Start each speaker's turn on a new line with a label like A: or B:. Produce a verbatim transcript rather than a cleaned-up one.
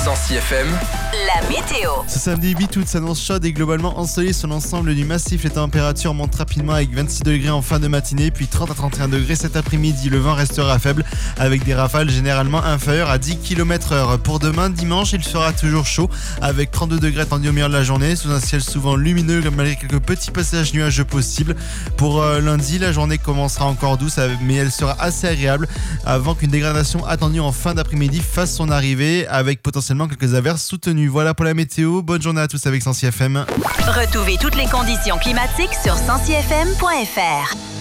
A: Sancy F M,
B: la météo.
C: Ce samedi huit août s'annonce chaude et globalement ensoleillé sur l'ensemble du massif. Les températures montent rapidement avec vingt-six degrés en fin de matinée, puis trente à trente et un degrés cet après-midi. Le vent restera faible avec des rafales généralement inférieures à dix kilomètres heure. Pour demain, dimanche, il fera toujours chaud avec trente-deux degrés attendus au milieu de la journée, sous un ciel souvent lumineux malgré quelques petits passages nuageux possibles. Pour euh, lundi, la journée commencera encore douce, mais elle sera assez agréable avant qu'une dégradation attendue en fin d'après-midi fasse son arrivée avec potentiellement quelques averses soutenues. Voilà pour la météo. Bonne journée à tous avec Sancy F M.
B: Retrouvez toutes les conditions climatiques sur sancy f m point f r.